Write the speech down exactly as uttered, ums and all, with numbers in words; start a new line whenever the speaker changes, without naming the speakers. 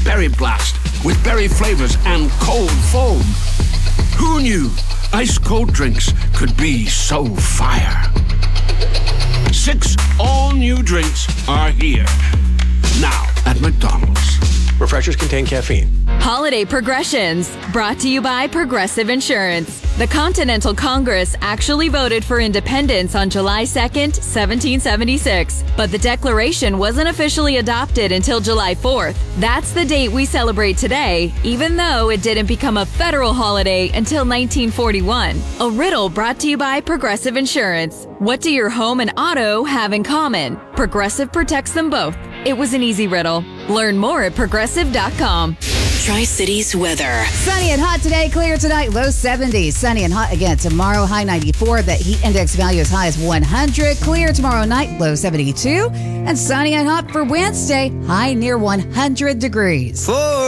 Berry Blast with berry flavors and cold foam. Who knew ice-cold drinks could be so fire? Six all-new drinks are here. Now at McDonald's.
Refreshers contain caffeine.
Holiday Progressions, brought to you by Progressive Insurance. The Continental Congress actually voted for independence on July second, seventeen seventy-six, but the Declaration wasn't officially adopted until July fourth. That's the date we celebrate today, even though it didn't become a federal holiday until nineteen forty-one. A riddle brought to you by Progressive Insurance. What do your home and auto have in common? Progressive protects them both. It was an easy riddle. Learn more at progressive dot com.
Tri-Cities weather.
Sunny and hot today, clear tonight, low seventies. Sunny and hot again tomorrow, high ninety-four. That heat index value as high as one hundred. Clear tomorrow night, low seventy-two. And sunny and hot for Wednesday, high near one hundred degrees.
Four.